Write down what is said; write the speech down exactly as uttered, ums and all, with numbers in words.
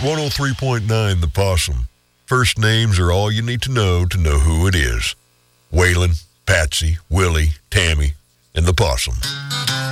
one oh three point nine The Possum. First names are all you need to know to know who it is. Waylon, Patsy, Willie, Tammy, and the Possum.